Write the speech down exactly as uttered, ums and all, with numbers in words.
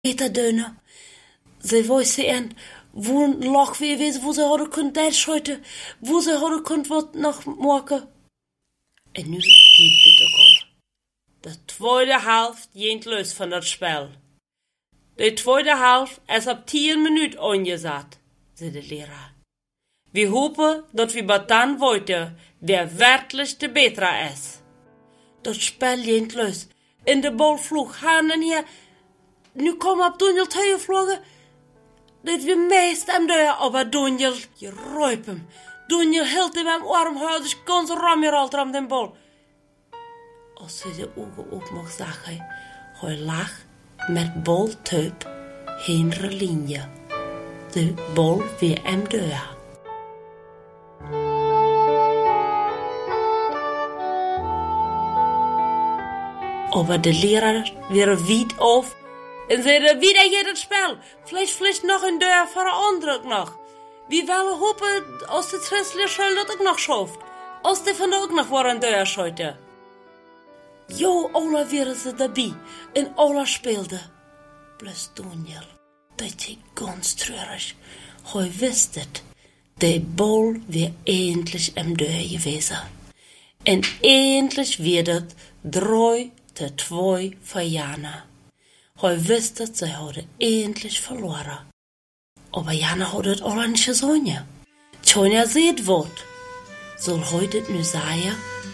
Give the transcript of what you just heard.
Peter Döner. Sie wusste en, wo ein Loch wie gewesen, wo sie heute könnt das heute, wo sie heute könnt wat noch morgen. En nu piept het ook al. De tweede helft jent los van dat spel. De tweede helft is op tien minuten angezet, zei de leraar. We hopen dat we bij dan weten, wer werkelijk de betere is. Dat spel jent los. En de bal vloog haan en her. Nu kom op Daniel Teuer vlogen. Dat we meest am deur, aber Daniel, je ruip hem. Daniel hield hem am arm, dus ganz ram hier altijd om den bal. Als hij de ogen op mocht, zag hij, hij lag met balteup heen de linie. De bal weer am deur. Aber de leraar weer wied auf en zeiden wieder hier het spel. Vielleicht, vielleicht noch een deur voor een andere nog. We willen hopen als de Tressler school dat ook nog schafft. Als de van ook nog voor een deur schoite. Jo, alle waren ze daarbij en alle speelden. Plus Daniel, dat is ganz treurig. Hij wist het. De bal weer eindelijk am deur geweest. En eindelijk werd het drei te twee voor Jana. Hij wist dat zij hadden eindelijk verloren. Aber Jana had het al niet gezongen. Tjonja ziet wat. Zal hij dit nu zeggen?